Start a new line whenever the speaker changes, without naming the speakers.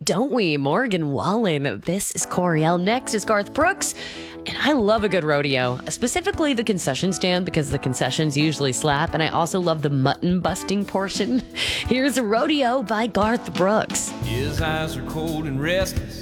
Don't we? Morgan Wallen. This is Coriel. Next is Garth Brooks. And I love a good rodeo, specifically the concession stand because the concessions usually slap. And I also love the mutton busting portion. Here's a rodeo by Garth Brooks.
His eyes are cold and restless.